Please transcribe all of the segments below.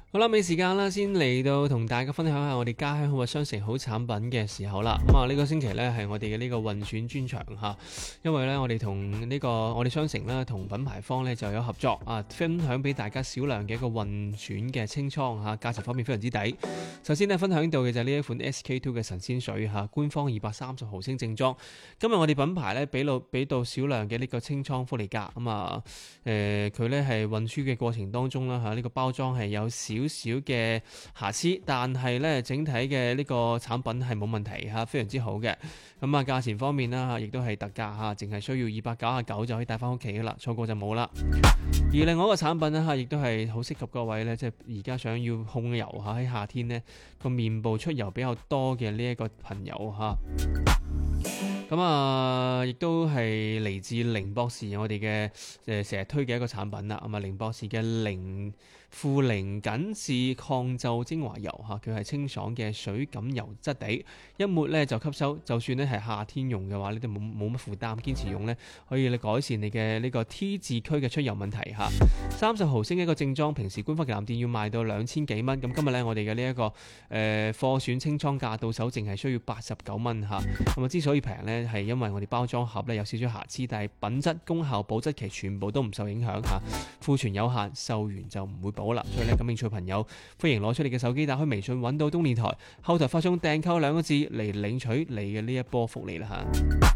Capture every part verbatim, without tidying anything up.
好啦，尾時間啦，先嚟到同大家分享下我哋家鄉好物商城好產品嘅時候啦。咁啊，呢個星期呢，係我哋嘅呢個運選專場嚇，因為呢，我哋同呢個我哋商城啦，同品牌方呢就有合作啊，分享俾大家少量嘅一個運選嘅清倉嚇，價錢方面非常之抵。首先呢，分享到嘅就係呢一款 S K 二 嘅神仙水嚇，官方二百三十毫升正裝。今日我哋品牌呢，俾到俾到少量嘅呢個清倉福利價咁啊，誒佢呢係運輸嘅過程當中啦嚇，呢個包裝係有少少少嘅瑕疵，但係咧整體嘅呢個產品係冇問題嚇，非常之好嘅。咁啊，價錢方面啦嚇，亦都係特價嚇，淨係需要二百九十九就可以帶翻屋企噶啦，錯過就冇啦。而另外一個產品咧嚇，亦都係好適合各位咧，即係而家想要控油嚇，喺夏天呢個面部出油比較多嘅呢一個朋友嚇。咁啊，亦都係嚟自寧博士，我哋嘅誒成日推嘅一個產品啦。咁啊，寧博士嘅寧負寧緊緻抗皺精華油嚇，佢係清爽嘅水感油質地，一抹咧就吸收。就算咧係夏天用嘅話，你都冇冇乜負擔，堅持用咧可以你改善你嘅呢個 T 字區嘅出油問題嚇。三十毫升一個正裝，平時官方旗艦店要賣到兩千幾蚊，咁今日咧我哋嘅呢一個誒、呃、貨選清倉價到手淨係需要八十九蚊嚇。咁啊，之所以平咧，係因為我哋包裝盒咧有少少瑕疵，但係品質、功效、保質期全部都唔受影響嚇。庫存有限，售完就唔會補啦。所以咧，感興趣朋友歡迎攞出你嘅手機，打開微信揾到東電台，後台發送訂購兩個字嚟領取你嘅呢一波福利啦嚇。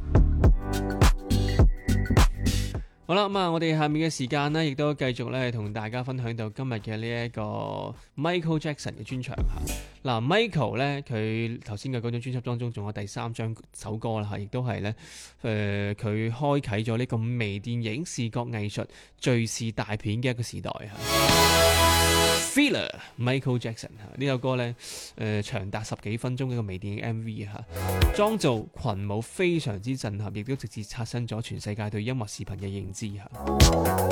好啦，咁啊，我哋下面嘅時間呢，亦都繼續咧同大家分享到今日嘅呢一個 Michael Jackson 嘅專場嚇。嗱，Michael 咧佢頭先嘅嗰張專輯當中，仲有第三張首歌啦嚇，亦都係咧誒佢開啟咗呢個微電影視覺藝術敘事大片嘅一個時代嚇。Thriller Michael Jackson 呢首歌呢，誒、呃、長達十幾分鐘嘅一個微電影 M V 嚇，裝造群舞非常之震撼，亦都直接刷新咗全世界對音樂視頻嘅認知嚇。